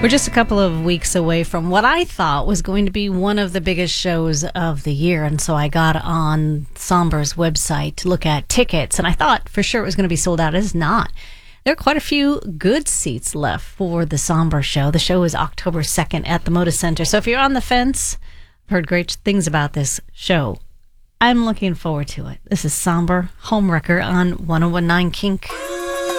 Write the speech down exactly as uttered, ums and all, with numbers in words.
We're just a couple of weeks away from what I thought was going to be one of the biggest shows of the year. And so I got on Somber's website to look at tickets, and I thought for sure it was going to be sold out. It is not. There are quite a few good seats left for the Somber show. The show is October second at the Moda Center. So if you're on the fence, I've heard great things about this show. I'm looking forward to it. This is Somber Homewrecker on one oh one point nine Kink.